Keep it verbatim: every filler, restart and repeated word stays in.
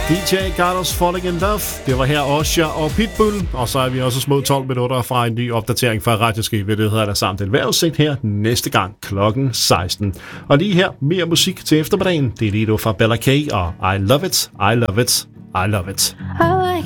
D J got us falling in love. Det var her Usher og Pitbull. Og så er vi også små tolv minutter fra en ny opdatering fra Radioskibet. Det hedder der samt en vejrudsigt her næste gang klokken seksten. Og lige her mere musik til eftermiddagen. Det er lige nu fra Bella K og I Love It, I Love It, I Love It. I like